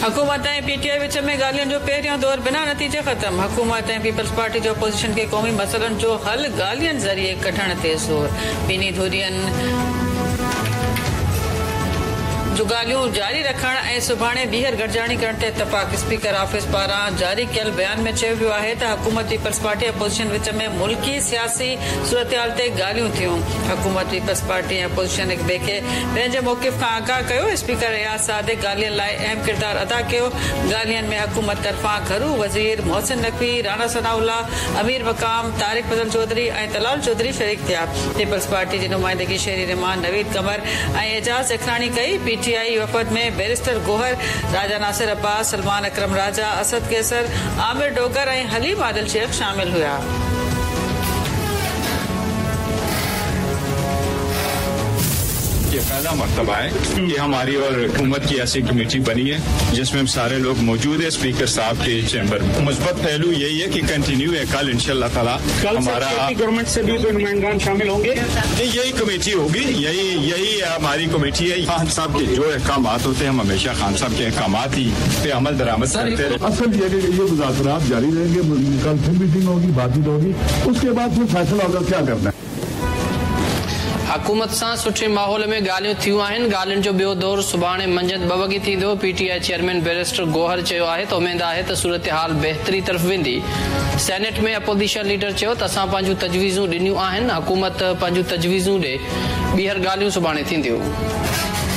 हुकूमत ऐं पीटीआई विच में ॻाल्हियुनि जो पहिरियों दौर बिना नतीजे ख़त्म। हुकूमत ऐं पीपल्स पार्टी जो अपोज़िशन खे क़ौमी मसइलनि जो हल ॻाल्हियुनि ज़रिए कढण ते ज़ोर। ॿिन्ही धुरियुनि जो ॻाल्हियूं जारी रखण ऐं सुभाणे ॿीहर गॾिजाणी करण ते इतफ़ाक़। स्पीकर ऑफिस पारां जारी कयल बयान में चयो वियो आहे त हुकूमत पीपल्स पार्टी अपोज़िशन विच में मुल्की सियासी सूरतहाल ते ॻाल्हियूं थियूं। हुकूमत पीपल्स पार्टी ऐं अपोज़िशन हिक ॿिए खे पंहिंजे मौक़िफ़ खां आगाह कयो। स्पीकर रियाज़ सादिक ॻाल्हियुनि लाइ अहम किरदारु अदा कयो। ॻाल्हियुनि में हुकूमत तरफ़ां घरू वज़ीर मोहसिन नक़वी, राणा सनाउल्लाह, अमीर मक़ाम, तारिक फज़ल चौधरी ऐं तलाल चौधरी शरीक थिया। पीपल्स पार्टी जी नुमाइंदगी शहरी रहमान, नवीद कमर ऐं एजाज़ इखरानी कई। पीटीआई वफ़द में बैरिस्टर गोहर, राजा नासिर अब्बास, सलमान अकरम राजा, असद कैसर, आमिर डोगर ऐं हलीम आदिल शेख शामिल हुआ। ये पहला मरतबा है कि हमारी और हुकूमत की ऐसी कमेटी बनी है जिसमें हम सारे लोग मौजूद है स्पीकर साहब के चैम्बर में। मुस्बत पहलू यही है कि कंटिन्यू है कल इंशाल्लाह ताला हमारा गवर्नमेंट से भी नुमाइंदान शामिल होंगे। यही कमेटी होगी, यही हमारी कमेटी है। खान साहब के जो अहकाम होते हैं हम हमेशा खान साहब के अहकाम ही पे अमल दरामद करते हैं। असल ये मुज़ाकरात जारी रहेंगे, कल फिर मीटिंग होगी, बातचीत होगी, उसके बाद फिर फैसला होगा क्या करना है। हुकूमत सां सुठे माहौल में ॻाल्हियूं थियूं आहिनि। ॻाल्हियुनि जो ॿियो दौर सुभाणे मंझंदि 2 वॻे थींदो। पीटीआई चेयरमैन बैरिस्टर गोहर चयो आहे त उमेद आहे त सूरत हाल बहितरी तरफ़ वेंदी। सेनेट में अपोज़िशन लीडर चयो त असां पंहिंजूं तजवीज़ूं ॾिनियूं आहिनि। हुकूमत पंहिंजूं तजवीज़ूं ॾे ॿीहर ॻाल्हियूं सुभाणे थींदियूं।